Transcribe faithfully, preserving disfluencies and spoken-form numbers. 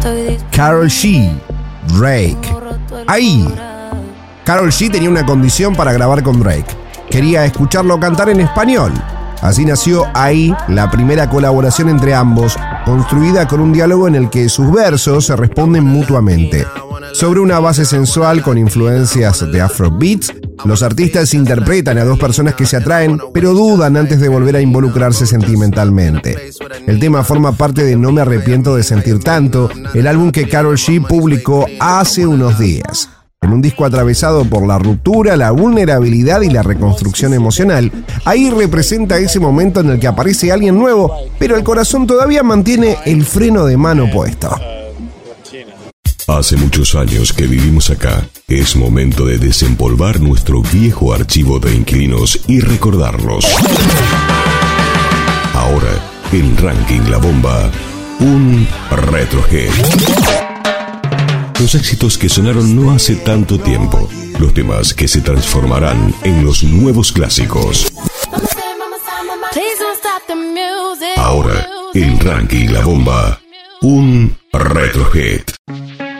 Karol G, Drake. Ahí, Karol G tenía una condición para grabar con Drake. Quería escucharlo cantar en español. Así nació Ahí, la primera colaboración entre ambos, construida con un diálogo en el que sus versos se responden mutuamente. Sobre una base sensual con influencias de Afrobeats, los artistas interpretan a dos personas que se atraen, pero dudan antes de volver a involucrarse sentimentalmente. El tema forma parte de No me arrepiento de sentir tanto, el álbum que Karol G publicó hace unos días. En un disco atravesado por la ruptura, la vulnerabilidad y la reconstrucción emocional, Ahí representa ese momento en el que aparece alguien nuevo, pero el corazón todavía mantiene el freno de mano puesto. Hace muchos años que vivimos acá. Es momento de desempolvar nuestro viejo archivo de inquilinos y recordarlos. Ahora, en Ranking La Bomba, un retrohead. Los éxitos que sonaron no hace tanto tiempo. Los temas que se transformarán en los nuevos clásicos. Ahora, en Ranking La Bomba, un retrohead.